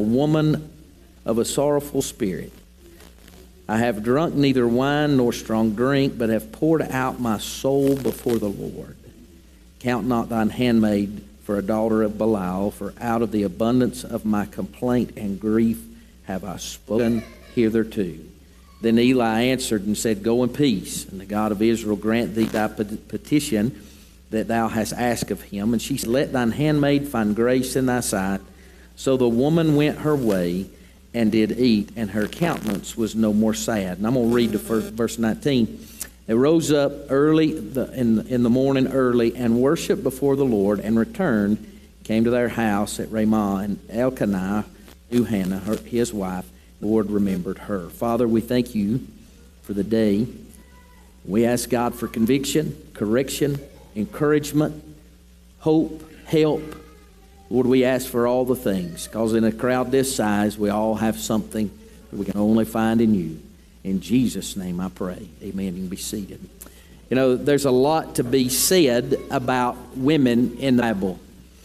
woman of a sorrowful spirit. I have drunk neither wine nor strong drink, but have poured out my soul before the Lord. Count not thine handmaid for a daughter of Belial, for out of the abundance of my complaint and grief have I spoken hitherto. Then Eli answered and said, Go in peace, and the God of Israel grant thee thy petition that thou hast asked of him. And she said, Let thine handmaid find grace in thy sight. So the woman went her way and did eat, and her countenance was no more sad. And I'm going to read the first verse 19. They rose up early in the morning early and worshiped before the Lord, and returned, came to their house at Ramah, and Elkanah knew Hannah, his wife. The Lord remembered her. Father, we thank you for the day. We ask God for conviction, correction, encouragement, hope, help. Lord, we ask for all the things, because in a crowd this size, we all have something that we can only find in you. In Jesus' name I pray. Amen. You can be seated. You know, there's a lot to be said about women in the Bible.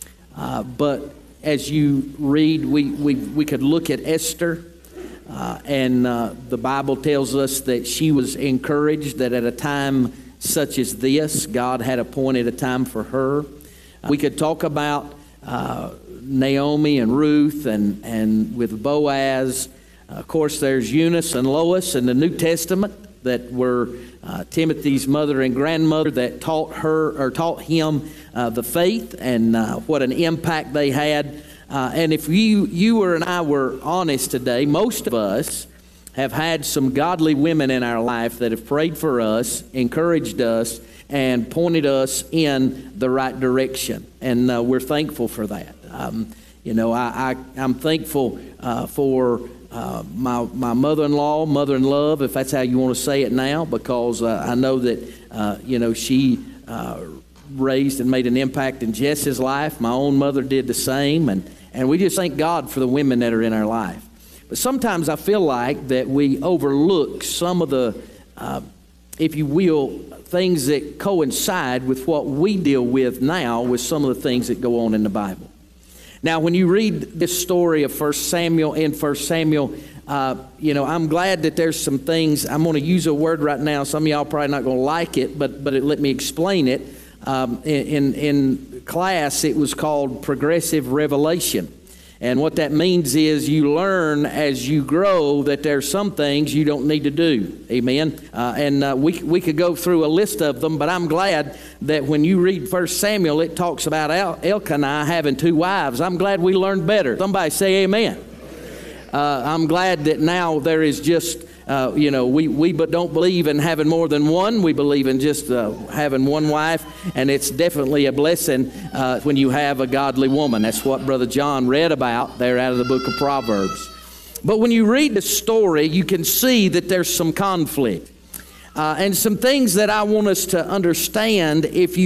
But as you read, we could look at Esther. And the Bible tells us that she was encouraged that at a time such as this, God had appointed a time for her. We could talk about Naomi and Ruth and with Boaz. Of course, there's Eunice and Lois in the New Testament that were Timothy's mother and grandmother that taught him the faith and what an impact they had. And if you and I were honest today, most of us have had some godly women in our life that have prayed for us, encouraged us, and pointed us in the right direction. And we're thankful for that. I'm thankful for my mother-in-law, mother-in-love, if that's how you want to say it now, because I know that, she raised and made an impact in Jess's life. My own mother did the same. And we just thank God for the women that are in our life. But sometimes I feel like that we overlook some of the, if you will, things that coincide with what we deal with now with some of the things that go on in the Bible. Now, when you read this story of 1 Samuel, I'm glad that there's some things. I'm going to use a word right now. Some of y'all probably not going to like it, but let me explain it. In class, it was called progressive revelation. And what that means is you learn as you grow that there's some things you don't need to do. Amen? We could go through a list of them, but I'm glad that when you read 1 Samuel, it talks about Elkanah having 2 wives. I'm glad we learned better. Somebody say amen. I'm glad that now there is just... we don't believe in having more than one. We believe in just having one wife, and it's definitely a blessing when you have a godly woman. That's what Brother John read about there out of the book of Proverbs. But when you read the story, you can see that there's some conflict and some things that I want us to understand.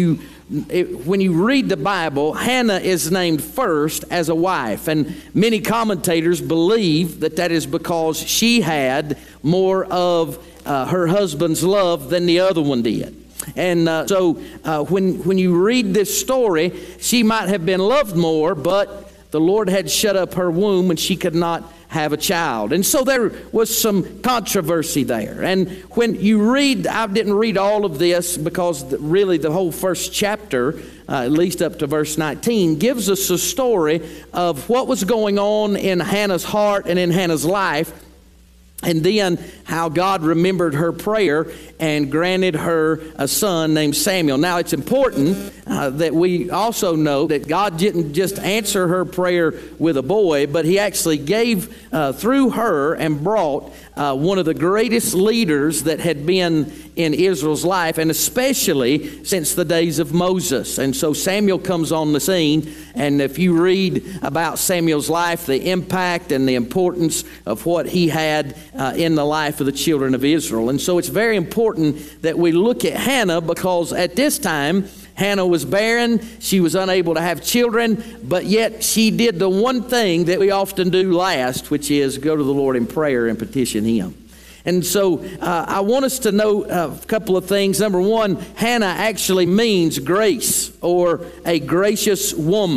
When you read the Bible, Hannah is named first as a wife, and many commentators believe that is because she had more of her husband's love than the other one did. And so when you read this story, she might have been loved more, but the Lord had shut up her womb and she could not have a child. And so there was some controversy there. And when you read, I didn't read all of this because really the whole first chapter, at least up to verse 19, gives us a story of what was going on in Hannah's heart and in Hannah's life, and then how God remembered her prayer and granted her a son named Samuel. Now, it's important that we also know that God didn't just answer her prayer with a boy, but He actually gave through her and brought one of the greatest leaders that had been in Israel's life, and especially since the days of Moses. And so Samuel comes on the scene, and if you read about Samuel's life, the impact and the importance of what he had in the life of the children of Israel. And so it's very important that we look at Hannah, because at this time, Hannah was barren, she was unable to have children, but yet she did the one thing that we often do last, which is go to the Lord in prayer and petition Him. And so I want us to know a couple of things. Number one, Hannah actually means grace, or a gracious woman.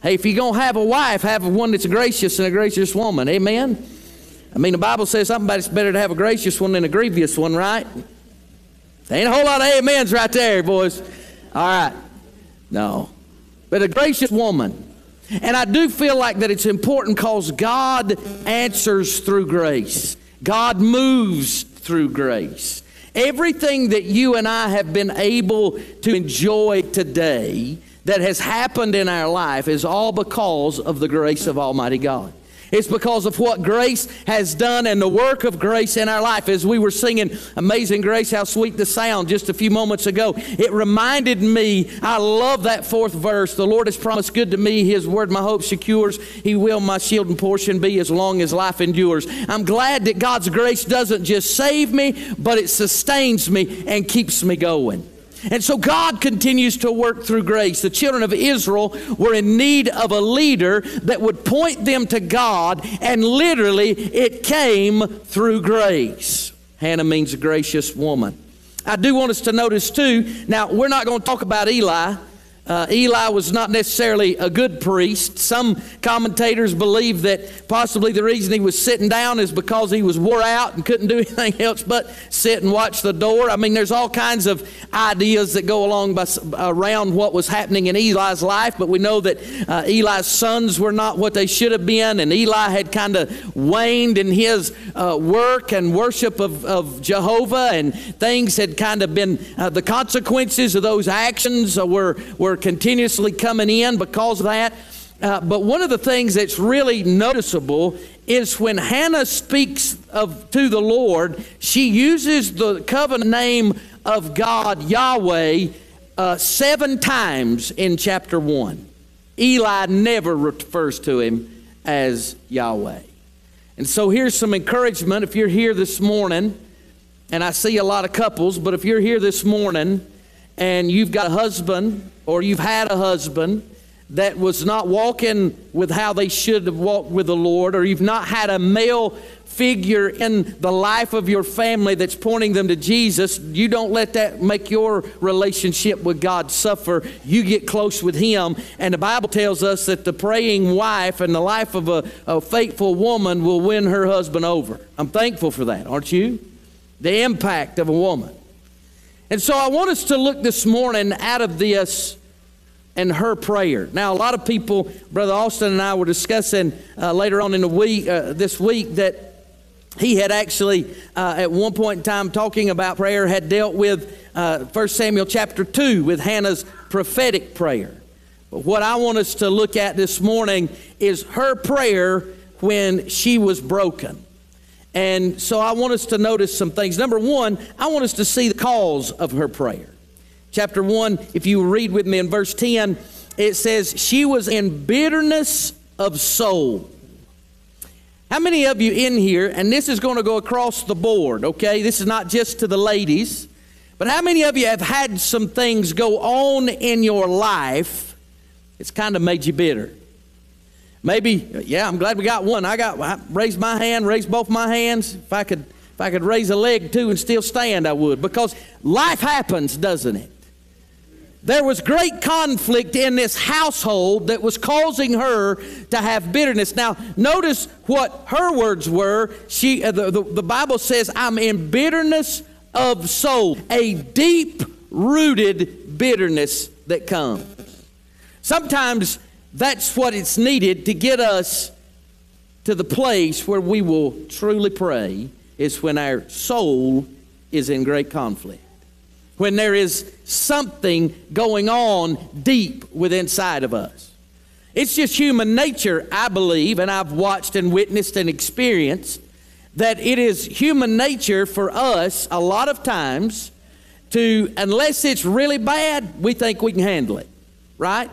Hey, if you're going to have a wife, have one that's gracious and a gracious woman. Amen? I mean, the Bible says somebody's better to have a gracious one than a grievous one, right? There ain't a whole lot of amens right there, boys. All right. No. But a gracious woman. And I do feel like that it's important because God answers through grace. God moves through grace. Everything that you and I have been able to enjoy today that has happened in our life is all because of the grace of Almighty God. It's because of what grace has done and the work of grace in our life. As we were singing Amazing Grace, How Sweet the Sound just a few moments ago, it reminded me, I love that fourth verse. The Lord has promised good to me. His word my hope secures. He will my shield and portion be as long as life endures. I'm glad that God's grace doesn't just save me, but it sustains me and keeps me going. And so God continues to work through grace. The children of Israel were in need of a leader that would point them to God, and literally it came through grace. Hannah means a gracious woman. I do want us to notice too, now we're not going to talk about Eli. Eli was not necessarily a good priest. Some commentators believe that possibly the reason he was sitting down is because he was wore out and couldn't do anything else but sit and watch the door. I mean, there's all kinds of ideas that go along around what was happening in Eli's life, but we know that Eli's sons were not what they should have been, and Eli had kind of waned in his work and worship of Jehovah, and things had kind of been, the consequences of those actions were continuously coming in because of that. But one of the things that's really noticeable is when Hannah speaks to the Lord, she uses the covenant name of God, Yahweh, 7 times in chapter 1. Eli never refers to him as Yahweh. And so here's some encouragement if you're here this morning, and I see a lot of couples, but if you're here this morning and you've got a husband or you've had a husband that was not walking with how they should have walked with the Lord, or you've not had a male figure in the life of your family that's pointing them to Jesus, you don't let that make your relationship with God suffer. You get close with Him. And the Bible tells us that the praying wife and the life of a faithful woman will win her husband over. I'm thankful for that, aren't you? The impact of a woman. And so I want us to look this morning out of this and her prayer. Now, a lot of people, Brother Austin and I were discussing later on in the week, this week, that he had actually, at one point in time, talking about prayer, had dealt with 1 Samuel chapter 2 with Hannah's prophetic prayer. But what I want us to look at this morning is her prayer when she was broken. And so I want us to notice some things. Number one, I want us to see the cause of her prayer. Chapter 1, if you read with me in verse 10, it says, she was in bitterness of soul. How many of you in here, and this is going to go across the board, okay? This is not just to the ladies, but how many of you have had some things go on in your life, it's kind of made you bitter? Maybe, yeah, I'm glad we got one. I raised my hand, raised both my hands. If I could raise a leg too and still stand, I would. Because life happens, doesn't it? There was great conflict in this household that was causing her to have bitterness. Now, notice what her words were. The Bible says, I'm in bitterness of soul. A deep-rooted bitterness that comes. Sometimes that's what it's needed to get us to the place where we will truly pray, is when our soul is in great conflict. When there is something going on deep within inside of us. It's just human nature, I believe, and I've watched and witnessed and experienced, that it is human nature for us a lot of times to, unless it's really bad, we think we can handle it, right?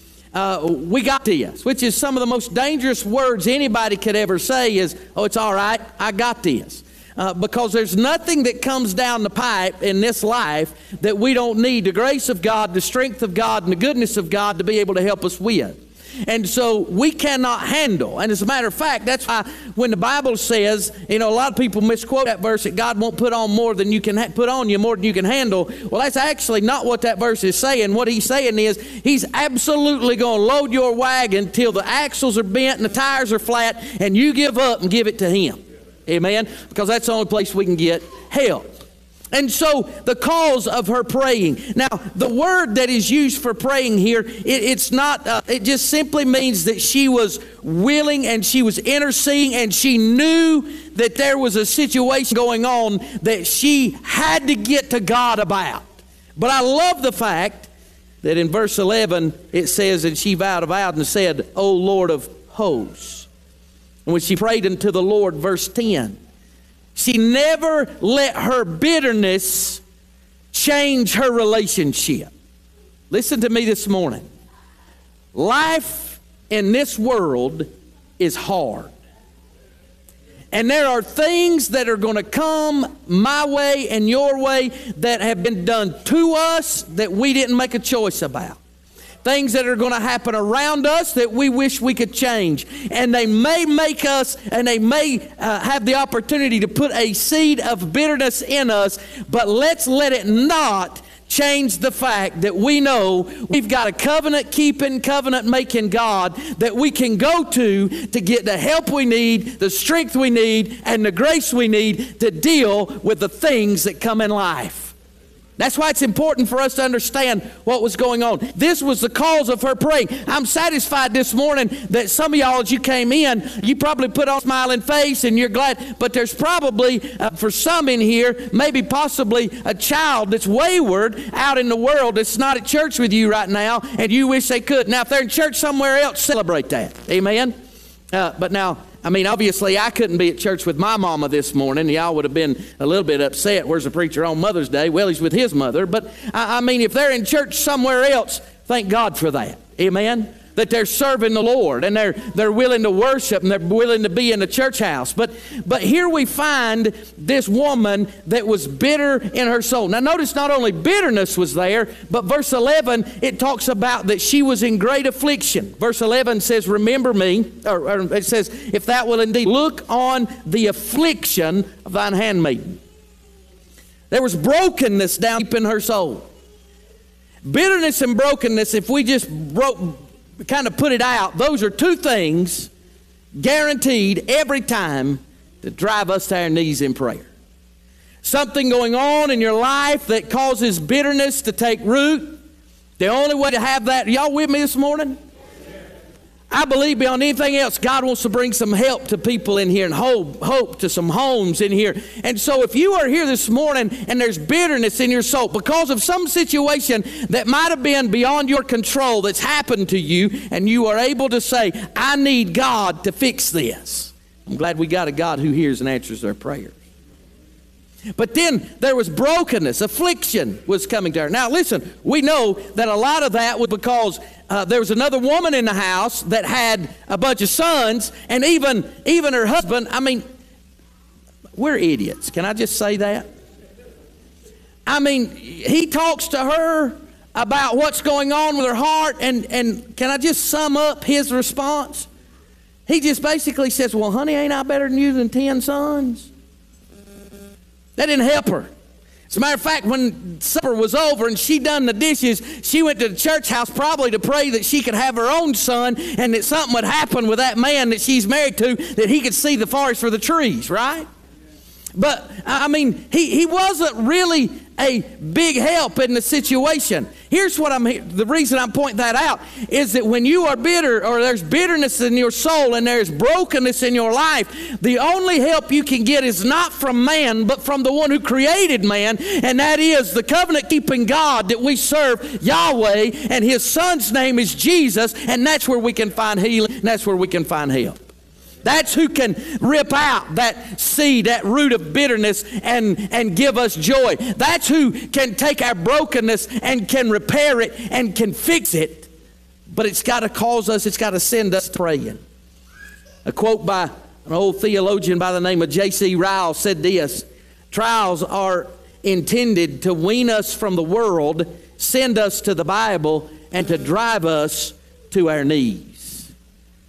We got this, which is some of the most dangerous words anybody could ever say is, oh, it's all right, I got this. Because there's nothing that comes down the pipe in this life that we don't need the grace of God, the strength of God, and the goodness of God to be able to help us with. And so we cannot handle. And as a matter of fact, that's why when the Bible says, a lot of people misquote that verse that God won't put on more than you can put on you, more than you can handle. Well, that's actually not what that verse is saying. What he's saying is he's absolutely going to load your wagon till the axles are bent and the tires are flat, and you give up and give it to him. Amen? Because that's the only place we can get help. And so the cause of her praying. Now, the word that is used for praying here, it's not, it just simply means that she was willing and she was interceding and she knew that there was a situation going on that she had to get to God about. But I love the fact that in verse 11 it says, and she vowed and said, O Lord of hosts. And when she prayed unto the Lord, verse 10, she never let her bitterness change her relationship. Listen to me this morning. Life in this world is hard. And there are things that are going to come my way and your way that have been done to us that we didn't make a choice about. Things that are going to happen around us that we wish we could change. And they may make us, and they may have the opportunity to put a seed of bitterness in us, but let's let it not change the fact that we know we've got a covenant-keeping, covenant-making God that we can go to get the help we need, the strength we need, and the grace we need to deal with the things that come in life. That's why it's important for us to understand what was going on. This was the cause of her praying. I'm satisfied this morning that some of y'all, as you came in, you probably put on a smiling face and you're glad. But there's probably, for some in here, maybe possibly a child that's wayward out in the world that's not at church with you right now, and you wish they could. Now, if they're in church somewhere else, celebrate that. Amen? But now, obviously, I couldn't be at church with my mama this morning. Y'all would have been a little bit upset. Where's the preacher on Mother's Day? Well, he's with his mother. But, if they're in church somewhere else, thank God for that. Amen? That they're serving the Lord and they're willing to worship and they're willing to be in the church house. But here we find this woman that was bitter in her soul. Now notice not only bitterness was there, but verse 11, it talks about that she was in great affliction. Verse 11 says, remember me, or it says, if thou wilt indeed look on the affliction of thine handmaiden. There was brokenness down deep in her soul. Bitterness and brokenness, if we just kind of put it out, those are two things guaranteed every time to drive us to our knees in prayer. Something going on in your life that causes bitterness to take root. The only way to have that, y'all with me this morning? I believe beyond anything else, God wants to bring some help to people in here and hope to some homes in here. And so if you are here this morning and there's bitterness in your soul because of some situation that might have been beyond your control that's happened to you, and you are able to say, I need God to fix this. I'm glad we got a God who hears and answers our prayers. But then there was brokenness, affliction was coming to her. Now listen, we know that a lot of that was because there was another woman in the house that had a bunch of sons, and even her husband. We're idiots. Can I just say that? He talks to her about what's going on with her heart, and can I just sum up his response? He just basically says, well, honey, ain't I better than you than 10 sons? That didn't help her. As a matter of fact, when supper was over and she done the dishes, she went to the church house probably to pray that she could have her own son and that something would happen with that man that she's married to, that he could see the forest for the trees, right? But, he wasn't really a big help in the situation. Here's what the reason I'm pointing that out is that when you are bitter, or there's bitterness in your soul and there's brokenness in your life, the only help you can get is not from man, but from the one who created man, and that is the covenant-keeping God that we serve, Yahweh, and his son's name is Jesus, and that's where we can find healing, and that's where we can find help. That's who can rip out that seed, that root of bitterness, and give us joy. That's who can take our brokenness and can repair it and can fix it. But it's got to cause us, it's got to send us praying. A quote by an old theologian by the name of J.C. Ryle said this: trials are intended to wean us from the world, send us to the Bible, and to drive us to our knees.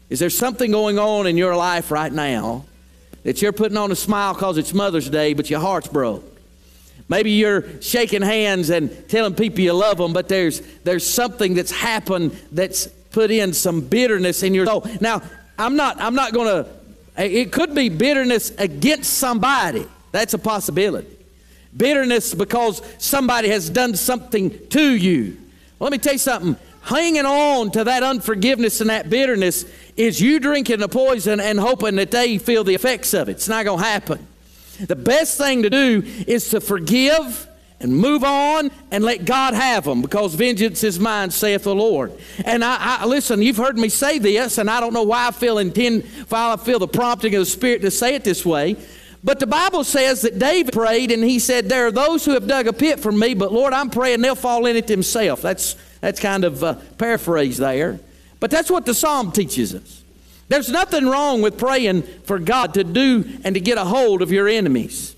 Is there something going on in your life right now that you're putting on a smile because it's Mother's Day, but your heart's broke? Maybe you're shaking hands and telling people you love them, but there's something that's happened that's put in some bitterness in your soul. Now, I'm not going to, it could be bitterness against somebody. That's a possibility. Bitterness because somebody has done something to you. Well, let me tell you something. Hanging on to that unforgiveness and that bitterness is you drinking the poison and hoping that they feel the effects of it. It's not going to happen. The best thing to do is to forgive and move on and let God have them, because vengeance is mine, saith the Lord. And I listen, you've heard me say this, and I don't know why I feel the prompting of the Spirit to say it this way. But the Bible says that David prayed, and he said, there are those who have dug a pit for me, but Lord, I'm praying they'll fall in it themselves. That's kind of paraphrase there. But that's what the Psalm teaches us. There's nothing wrong with praying for God to do and to get a hold of your enemies.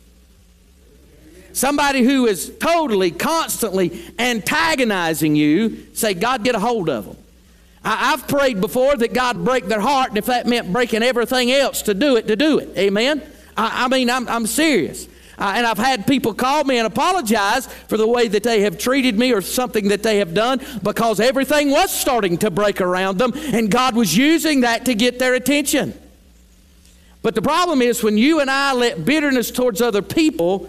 Somebody who is totally, constantly antagonizing you, say, God, get a hold of them. I've prayed before that God break their heart, and if that meant breaking everything else to do it. Amen? I'm serious. And I've had people call me and apologize for the way that they have treated me or something that they have done, because everything was starting to break around them, and God was using that to get their attention. But the problem is when you and I let bitterness towards other people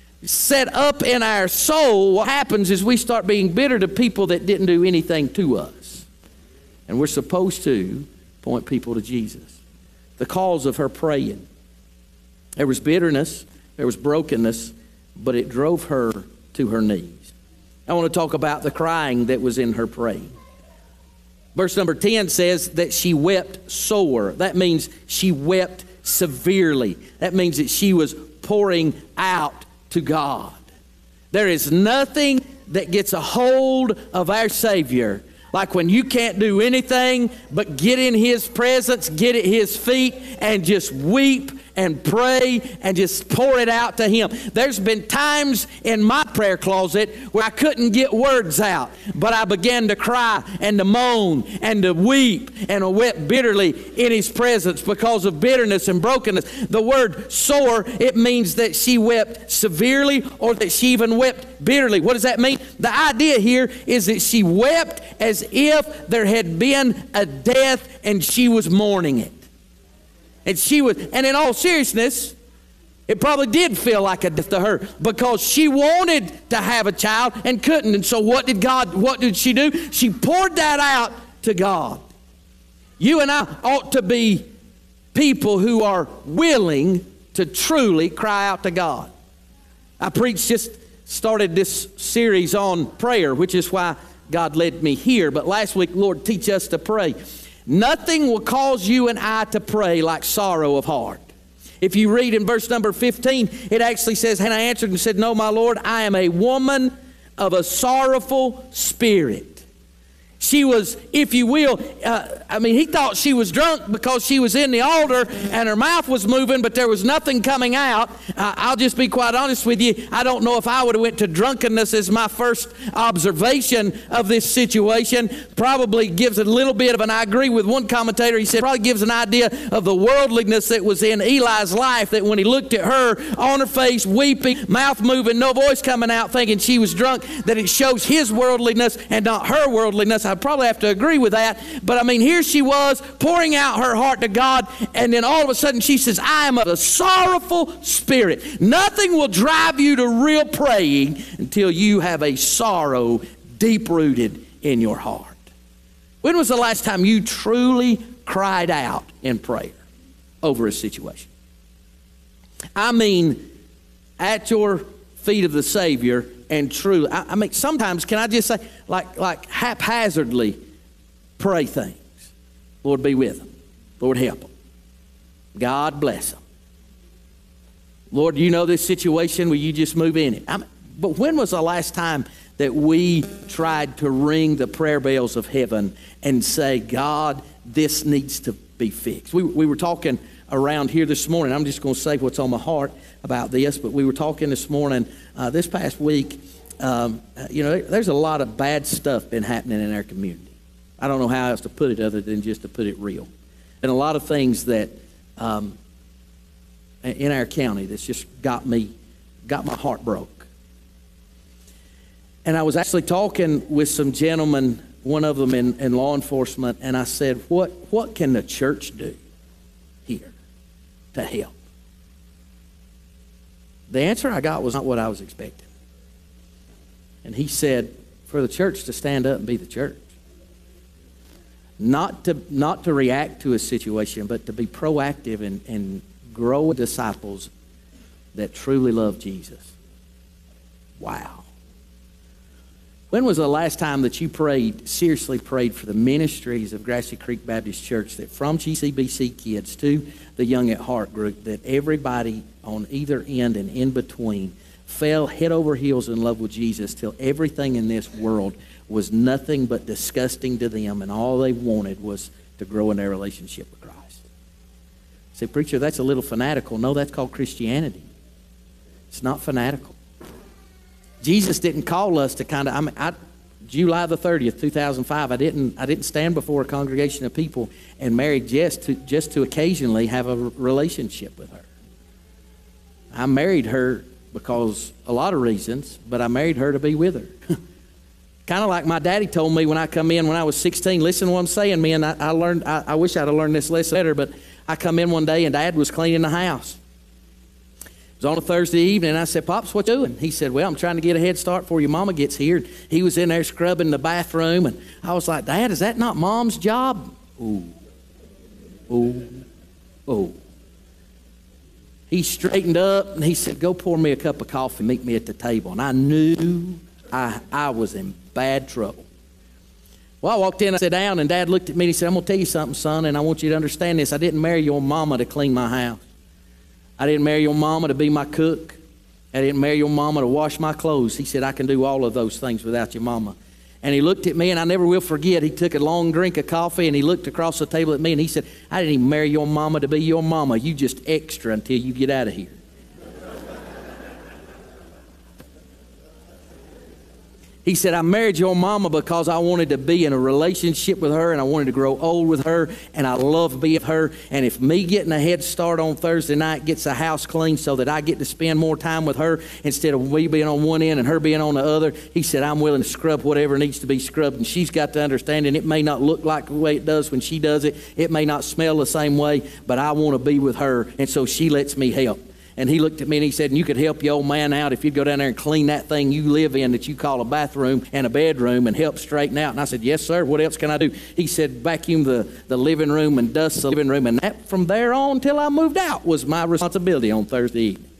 set up in our soul, what happens is we start being bitter to people that didn't do anything to us. And we're supposed to point people to Jesus. The cause of her praying. There was bitterness, there was brokenness, but it drove her to her knees. I want to talk about the crying that was in her praying. Verse number 10 says that she wept sore. That means she wept severely. That means that she was pouring out to God. There is nothing that gets a hold of our Savior like when you can't do anything but get in His presence, get at His feet, and just weep and pray and just pour it out to Him. There's been times in my prayer closet where I couldn't get words out, but I began to cry and to moan and to weep, and I wept bitterly in His presence because of bitterness and brokenness. The word sore, it means that she wept severely or that she even wept bitterly. What does that mean? The idea here is that she wept as if there had been a death and she was mourning it. And in all seriousness, it probably did feel like a death to her, because she wanted to have a child and couldn't. And so what did she do? She poured that out to God. You and I ought to be people who are willing to truly cry out to God. I just started this series on prayer, which is why God led me here. But last week, Lord, teach us to pray. Nothing will cause you and I to pray like sorrow of heart. If you read in verse number 15, it actually says, Hannah answered and said, No, my Lord, I am a woman of a sorrowful spirit. She was, if you will, he thought she was drunk because she was in the altar and her mouth was moving, but there was nothing coming out. I'll just be quite honest with you. I don't know if I would have went to drunkenness as my first observation of this situation. Probably gives a little bit of I agree with one commentator. He said probably gives an idea of the worldliness that was in Eli's life, that when he looked at her on her face, weeping, mouth moving, no voice coming out, thinking she was drunk, that it shows his worldliness and not her worldliness. I'd probably have to agree with that. But here she was pouring out her heart to God, and then all of a sudden she says, I am of a sorrowful spirit. Nothing will drive you to real praying until you have a sorrow deep-rooted in your heart. When was the last time you truly cried out in prayer over a situation? At your feet of the Savior, and truly, sometimes, can I just say, like haphazardly pray things. Lord, be with them. Lord, help them. God bless them. Lord, you know this situation, will you just move in it? But when was the last time that we tried to ring the prayer bells of heaven and say, God, this needs to be fixed? We were talking around here this morning. I'm just going to say what's on my heart about this, but we were talking this morning, this past week, there's a lot of bad stuff been happening in our community. I don't know how else to put it other than just to put it real. And a lot of things that in our county that's just got my heart broke. And I was actually talking with some gentlemen, one of them in law enforcement, and I said, what can the church do here to help? The answer I got was not what I was expecting. And he said, for the church to stand up and be the church. Not to react to a situation, but to be proactive and grow disciples that truly love Jesus. Wow. When was the last time that you seriously prayed for the ministries of Grassy Creek Baptist Church, that from GCBC kids to the Young at Heart group, that everybody on either end and in between fell head over heels in love with Jesus till everything in this world was nothing but disgusting to them, and all they wanted was to grow in their relationship with Christ? Say, preacher, that's a little fanatical. No, that's called Christianity. It's not fanatical. Jesus didn't call us to July the 30th, 2005, I didn't stand before a congregation of people and marry just to occasionally have a relationship with her. I married her because a lot of reasons, but I married her to be with her. Kind of like my daddy told me when I come in when I was 16. Listen to what I'm saying, man. I wish I'd have learned this lesson better, but I come in one day and Dad was cleaning the house. It was on a Thursday evening, and I said, Pops, what you doing? He said, well, I'm trying to get a head start before your mama gets here. He was in there scrubbing the bathroom, and I was like, Dad, is that not Mom's job? Ooh. He straightened up, and he said, go pour me a cup of coffee and meet me at the table. And I knew I was in bad trouble. Well, I walked in, I sat down, and Dad looked at me and he said, I'm going to tell you something, son, and I want you to understand this. I didn't marry your mama to clean my house. I didn't marry your mama to be my cook. I didn't marry your mama to wash my clothes. He said, I can do all of those things without your mama. And he looked at me, and I never will forget, he took a long drink of coffee, and he looked across the table at me, and he said, I didn't even marry your mama to be your mama. You just extra until you get out of here. He said, I married your mama because I wanted to be in a relationship with her, and I wanted to grow old with her, and I love being with her. And if me getting a head start on Thursday night gets the house clean so that I get to spend more time with her instead of me being on one end and her being on the other, he said, I'm willing to scrub whatever needs to be scrubbed. And she's got to understand, and it may not look like the way it does when she does it. It may not smell the same way, but I want to be with her, and so she lets me help. And he looked at me and he said, and you could help your old man out if you'd go down there and clean that thing you live in that you call a bathroom and a bedroom and help straighten out. And I said, yes, sir. What else can I do? He said, vacuum the living room and dust the living room. And that from there on till I moved out was my responsibility on Thursday evening.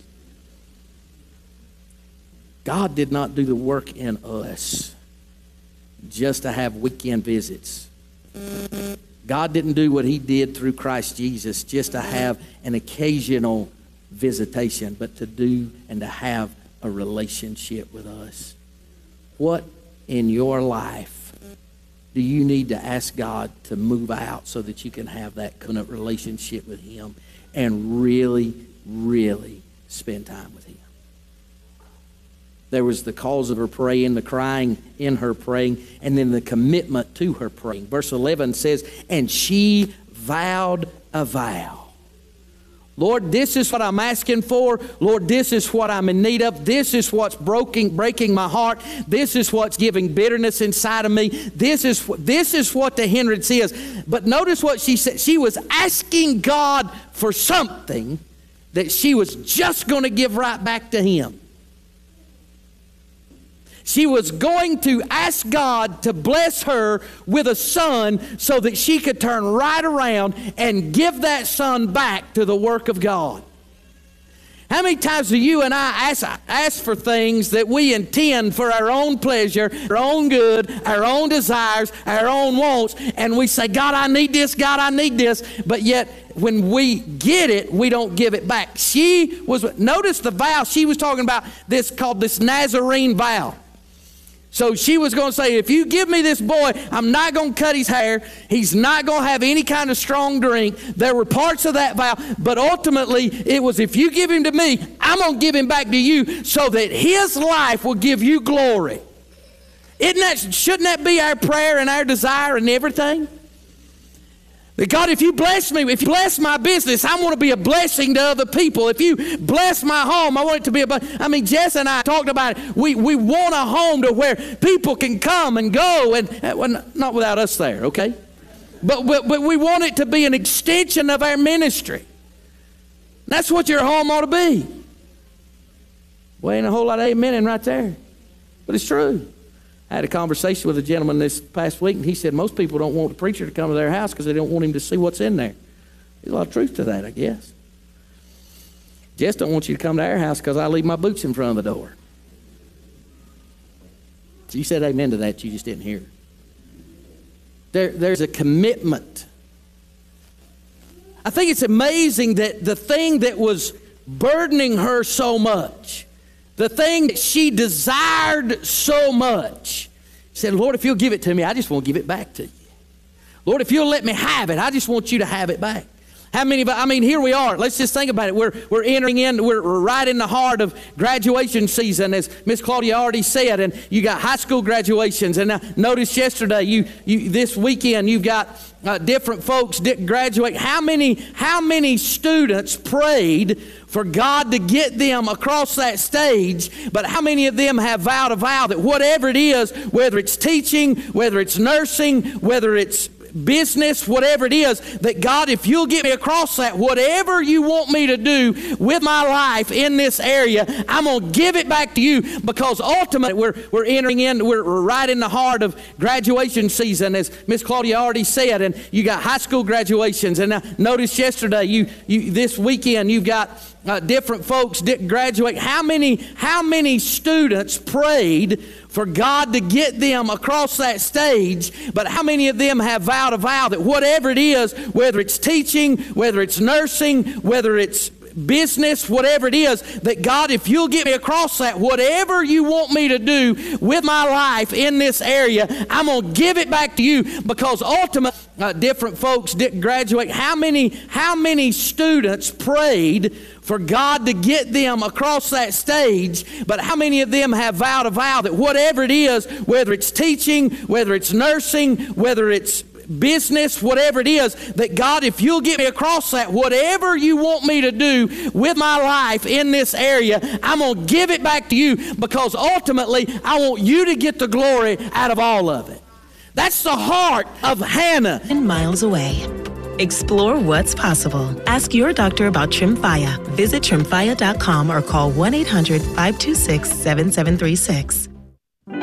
God did not do the work in us just to have weekend visits. God didn't do what he did through Christ Jesus just to have an occasional visitation, but to do and to have a relationship with us. What in your life do you need to ask God to move out so that you can have that kind of relationship with him and really, really spend time with him? There was the cause of her praying, the crying in her praying, and then the commitment to her praying. Verse 11 says, and she vowed a vow. Lord, this is what I'm asking for. Lord, this is what I'm in need of. This is what's breaking my heart. This is what's giving bitterness inside of me. This is what the hindrance is. But notice what she said. She was asking God for something that she was just going to give right back to him. She was going to ask God to bless her with a son so that she could turn right around and give that son back to the work of God. How many times do you and I ask for things that we intend for our own pleasure, our own good, our own desires, our own wants, and we say, God, I need this, God, I need this, but yet when we get it, we don't give it back. Notice the vow she was talking about, this called this Nazarene vow. So she was going to say, if you give me this boy, I'm not going to cut his hair. He's not going to have any kind of strong drink. There were parts of that vow, but ultimately it was, if you give him to me, I'm going to give him back to you so that his life will give you glory. Shouldn't that be our prayer and our desire and everything? God, if you bless me, if you bless my business, I want to be a blessing to other people. If you bless my home, I want it to be Jess and I talked about it. We want a home to where people can come and go, and well, not without us there, okay? But we want it to be an extension of our ministry. That's what your home ought to be. Well, ain't a whole lot of amening right there. But it's true. I had a conversation with a gentleman this past week, and he said most people don't want the preacher to come to their house because they don't want him to see what's in there. There's a lot of truth to that, I guess. Jess don't want you to come to our house because I leave my boots in front of the door. So you said amen to that, you just didn't hear. There's a commitment. I think it's amazing that the thing that was burdening her so much, the thing that she desired so much, she said, Lord, if you'll give it to me, I just want to give it back to you. Lord, if you'll let me have it, I just want you to have it back. How many of us, here we are. Let's just think about it. We're entering in, we're right in the heart of graduation season, as Miss Claudia already said, and you got high school graduations. And now, notice yesterday, this weekend, you've got different folks graduate. How many students prayed for God to get them across that stage, but how many of them have vowed a vow that whatever it is, whether it's teaching, whether it's nursing, whether it's business, whatever it is, that God, if you'll get me across that, whatever you want me to do with my life in this area, I'm going to give it back to you, because ultimately we're entering in, we're right in the heart of graduation season, as Miss Claudia already said, and you got high school graduations. And now, notice yesterday, this weekend, you've got different folks graduate. How many students prayed for God to get them across that stage, but how many of them have vowed a vow that whatever it is, whether it's teaching, whether it's nursing, whether it's business, whatever it is, that God, if you'll get me across that, whatever you want me to do with my life in this area, I'm going to give it back to you, because ultimately different folks graduate. How many students prayed for God to get them across that stage, but how many of them have vowed a vow that whatever it is, whether it's teaching, whether it's nursing, whether it's business, whatever it is, that God, if you'll get me across that, whatever you want me to do with my life in this area, I'm going to give it back to you, because ultimately I want you to get the glory out of all of it. That's the heart of Hannah. 10 miles away. Explore what's possible. Ask your doctor about Tremfya. Visit Tremfya.com or call 1-800-526-7736.